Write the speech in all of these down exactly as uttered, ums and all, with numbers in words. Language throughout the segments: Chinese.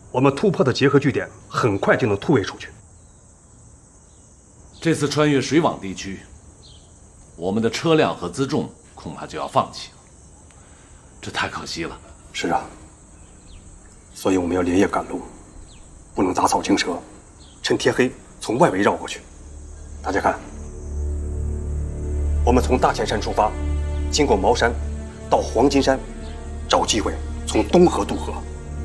我们突破的结合据点很快就能突围出去。 这次穿越水网地区，我们的车辆和辎重恐怕就要放弃了，这太可惜了。 是啊，所以我们要连夜赶路，不能杂草惊蛇，趁天黑从外围绕过去。大家看，我们从大前山出发，经过茅山，到黄金山，找机会从东河渡河。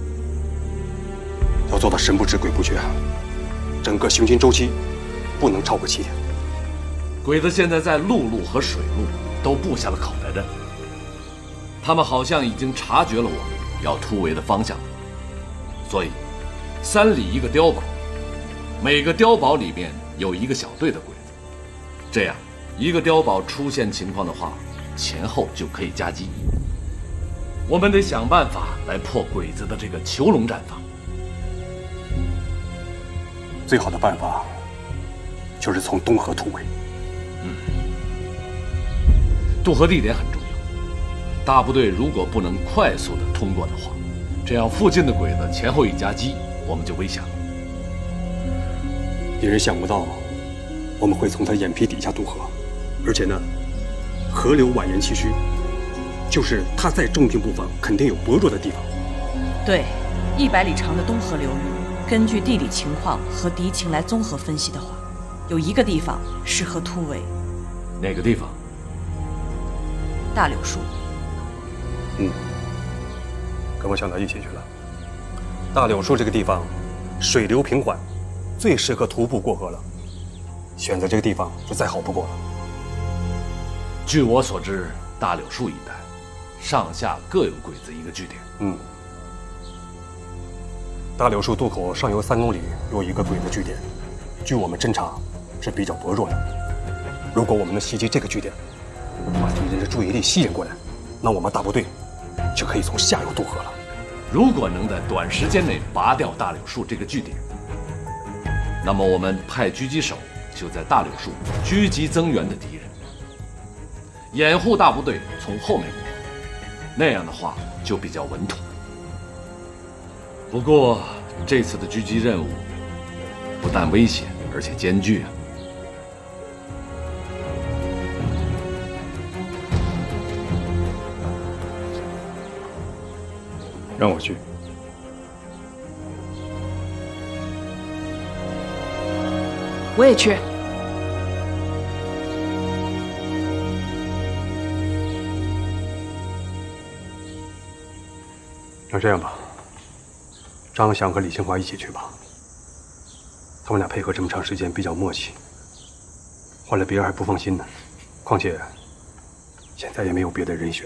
要做到神不知鬼不觉，整个行军周期不能超过七天。 鬼子现在在陆路和水路都布下了口袋阵，他们好像已经察觉了我们要突围的方向，所以三里一个碉堡，每个碉堡里面有一个小队的鬼子，这样一个碉堡出现情况的话，前后就可以夹击。我们得想办法来破鬼子的这个囚笼战法。 最好的办法就是从东河突围。 嗯，渡河地点很重要，大部队如果不能快速的通过的话，这样附近的鬼子前后一夹击，我们就危险了。 敌人想不到我们会从他眼皮底下渡河，而且呢，河流蜿蜒崎岖，就是他再重兵布防，肯定有薄弱的地方。 对，一百里长的东河流域，根据地理情况和敌情来综合分析的话，有一个地方适合突围。 哪个地方？ 大柳树。 嗯，跟我想到一起去了。大柳树这个地方，水流平缓，最适合徒步过河了。选择这个地方就再好不过了。 据我所知，大柳树一带上下各有鬼子一个据点。 嗯，大柳树渡口上游三公里有一个鬼子据点，据我们侦查是比较薄弱的。如果我们能袭击这个据点，把敌人的注意力吸引过来，那我们大部队就可以从下游渡河了。 如果能在短时间内拔掉大柳树这个据点，那么我们派狙击手就在大柳树狙击增援的敌人，掩护大部队从后面过，那样的话就比较稳妥。不过这次的狙击任务不但危险，而且艰巨啊！ 让我去。 我也去。 那这样吧，张翔和李清华一起去吧。他们俩配合这么长时间，比较默契。换了别人还不放心呢。况且现在也没有别的人选。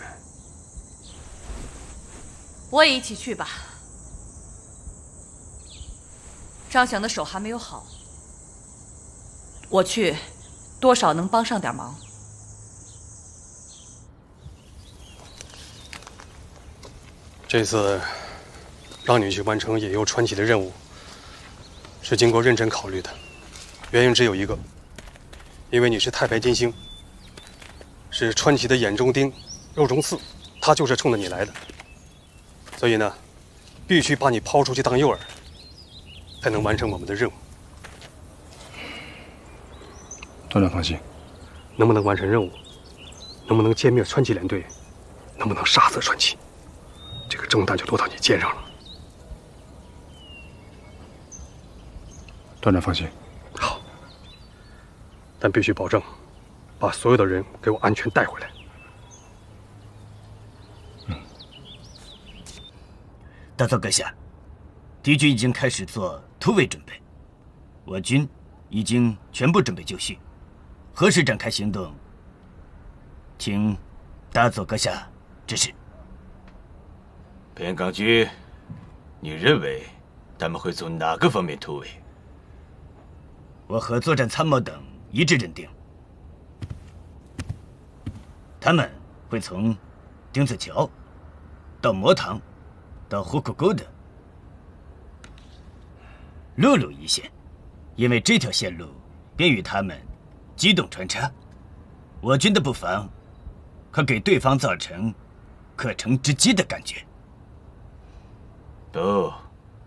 我也一起去吧。张翔的手还没有好，我去，多少能帮上点忙。 这次让你去完成引诱传奇的任务，是经过认真考虑的，原因只有一个，因为你是太白金星，是传奇的眼中钉、肉中刺，他就是冲着你来的。所以呢，必须把你抛出去当诱饵，才能完成我们的任务。 团长放心， 能不能完成任务，能不能歼灭传奇连队，能不能杀死传奇，这个重担就落到你肩上了。 团长放心。 好，但必须保证，把所有的人给我安全带回来。 大佐阁下，敌军已经开始做突围准备，我军已经全部准备就绪，何时展开行动，请大佐阁下指示。 边港局，你认为他们会从哪个方面突围？ 我和作战参谋等一致认定，他们会从丁字桥到磨塘到虎口沟的陆路一线，因为这条线路便于他们机动穿插，我军的布防可给对方造成可乘之机的感觉。 不。